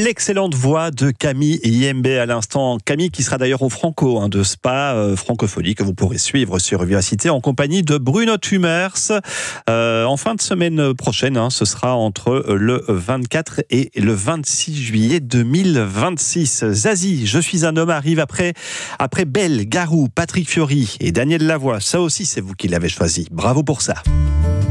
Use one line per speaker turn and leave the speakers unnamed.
l'excellente voix de Camille Yembe à l'instant. Camille qui sera d'ailleurs au Franco de Spa, Francophonie, que vous pourrez suivre sur Vivacité en compagnie de Bruno Thumers. En fin de semaine prochaine, ce sera entre le 24 et le 26 juillet 2026. Zazie, Je suis un homme arrive après Belle, Garou, Patrick Fiori et Daniel Lavoie. Ça aussi, c'est vous qui l'avez choisi. Bravo pour ça.